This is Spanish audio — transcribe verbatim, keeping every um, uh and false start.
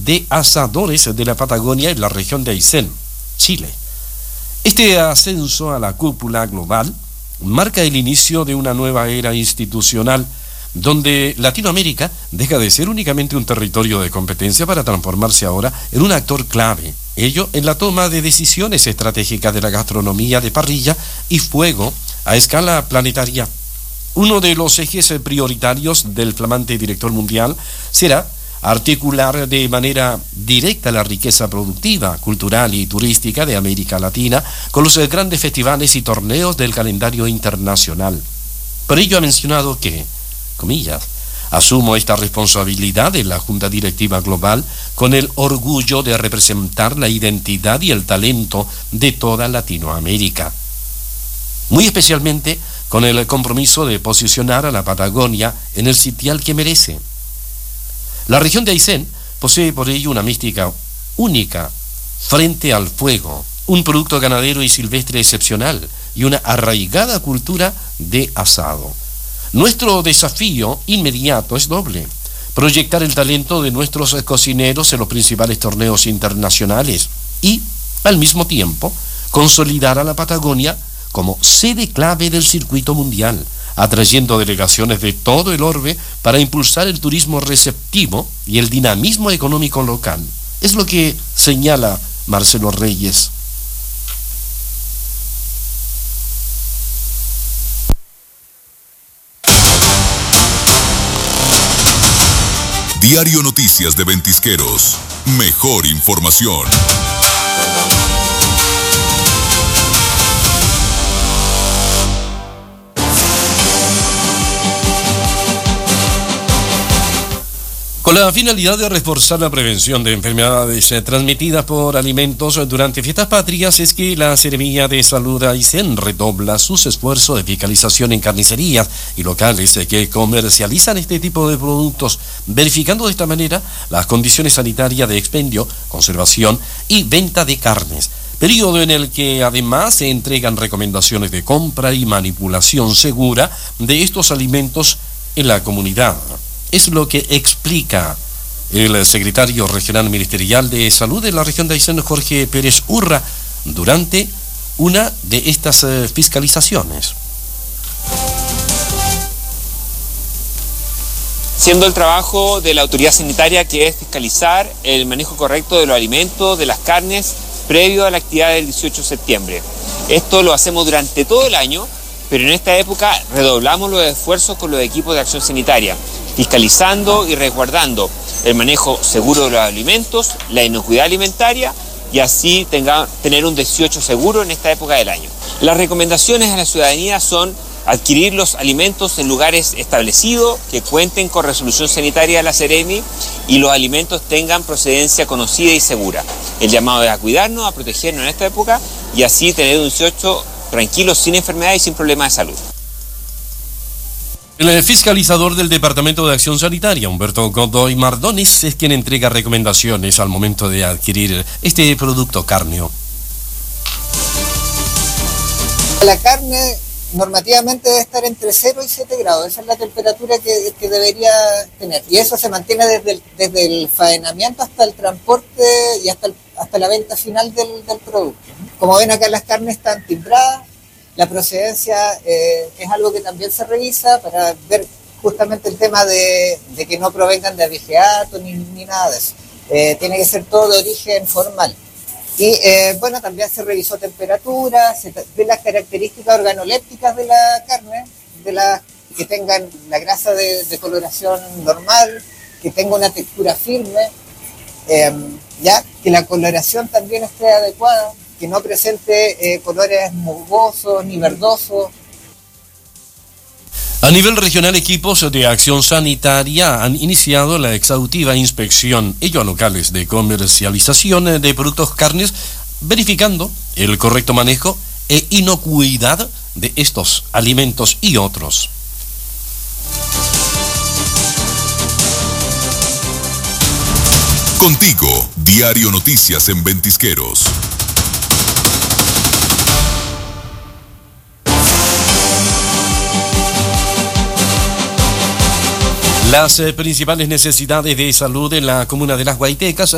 de asadores de la Patagonia en la región de Aysén, Chile. Este ascenso a la cúpula global marca el inicio de una nueva era institucional donde Latinoamérica deja de ser únicamente un territorio de competencia para transformarse ahora en un actor clave, ello en la toma de decisiones estratégicas de la gastronomía de parrilla y fuego a escala planetaria. Uno de los ejes prioritarios del flamante director mundial será articular de manera directa la riqueza productiva, cultural y turística de América Latina con los grandes festivales y torneos del calendario internacional. Por ello ha mencionado que, comillas, asumo esta responsabilidad en la Junta Directiva Global con el orgullo de representar la identidad y el talento de toda Latinoamérica. Muy especialmente con el compromiso de posicionar a la Patagonia en el sitial que merece. La región de Aysén posee por ello una mística única frente al fuego, un producto ganadero y silvestre excepcional y una arraigada cultura de asado. Nuestro desafío inmediato es doble: proyectar el talento de nuestros cocineros en los principales torneos internacionales y, al mismo tiempo, consolidar a la Patagonia como sede clave del circuito mundial, atrayendo delegaciones de todo el orbe para impulsar el turismo receptivo y el dinamismo económico local. Es lo que señala Marcelo Reyes. Diario Noticias de Ventisqueros. Mejor información. Con la finalidad de reforzar la prevención de enfermedades eh, transmitidas por alimentos durante fiestas patrias, es que la Seremía de Salud Aysén redobla sus esfuerzos de fiscalización en carnicerías y locales eh, que comercializan este tipo de productos, verificando de esta manera las condiciones sanitarias de expendio, conservación y venta de carnes. Periodo en el que además se entregan recomendaciones de compra y manipulación segura de estos alimentos en la comunidad. Es lo que explica el secretario regional ministerial de Salud de la región de Aysén, Jorge Pérez Urra, durante una de estas eh, fiscalizaciones. Siendo el trabajo de la autoridad sanitaria, que es fiscalizar el manejo correcto de los alimentos, de las carnes, previo a la actividad del dieciocho de septiembre. Esto lo hacemos durante todo el año, pero en esta época redoblamos los esfuerzos con los equipos de acción sanitaria, fiscalizando y resguardando el manejo seguro de los alimentos, la inocuidad alimentaria y así tenga, tener un dieciocho seguro en esta época del año. Las recomendaciones a la ciudadanía son adquirir los alimentos en lugares establecidos, que cuenten con resolución sanitaria de la Seremi y los alimentos tengan procedencia conocida y segura. El llamado es a cuidarnos, a protegernos en esta época y así tener un dieciocho tranquilo, sin enfermedades y sin problemas de salud. El fiscalizador del Departamento de Acción Sanitaria, Humberto Godoy Mardones, es quien entrega recomendaciones al momento de adquirir este producto cárneo. La carne normativamente debe estar entre cero y siete grados, esa es la temperatura que, que debería tener, y eso se mantiene desde el, desde el faenamiento hasta el transporte y hasta, el, hasta la venta final del, del producto. Como ven acá, las carnes están timbradas. La procedencia eh, es algo que también se revisa para ver justamente el tema de, de que no provengan de abigeato ni, ni nada de eso. Eh, tiene que ser todo de origen formal. Y eh, bueno, también se revisó temperatura, se ve las características organolépticas de la carne, de la, que tengan la grasa de, de coloración normal, que tenga una textura firme, eh, ya que la coloración también esté adecuada, que no presente eh, colores musgosos ni verdosos. A nivel regional, equipos de acción sanitaria han iniciado la exhaustiva inspección, ello a locales de comercialización de productos carnes, verificando el correcto manejo e inocuidad de estos alimentos y otros. Contigo, Diario Noticias en Ventisqueros. Las eh, principales necesidades de salud en la comuna de Las Guaitecas